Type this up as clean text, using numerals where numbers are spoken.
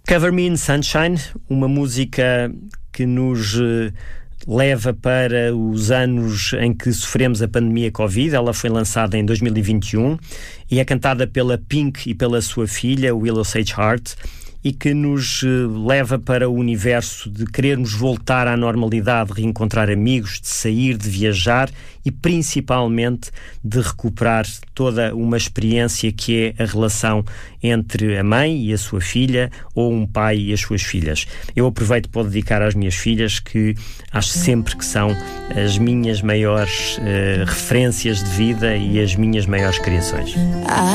Cover Me in Sunshine, uma música que nos leva para os anos em que sofremos a pandemia Covid. Ela foi lançada em 2021 e é cantada pela Pink e pela sua filha, Willow Sage Hart, e que nos leva para o universo de querermos voltar à normalidade, de reencontrar amigos, de sair, de viajar e principalmente de recuperar toda uma experiência que é a relação entre a mãe e a sua filha ou um pai e as suas filhas. Eu aproveito para dedicar às minhas filhas, que acho sempre que são as minhas maiores referências de vida e as minhas maiores criações.